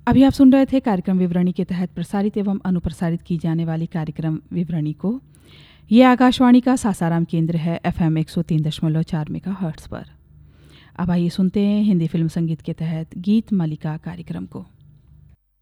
अभी आप सुन रहे थे कार्यक्रम विवरणी के तहत प्रसारित एवं अनुप्रसारित की जाने वाली कार्यक्रम विवरणी को। ये आकाशवाणी का सासाराम केंद्र है FM 103.4 मेगाहर्ट्ज़ पर। अब आइए सुनते हैं हिंदी फिल्म संगीत के तहत गीत मालिका कार्यक्रम को।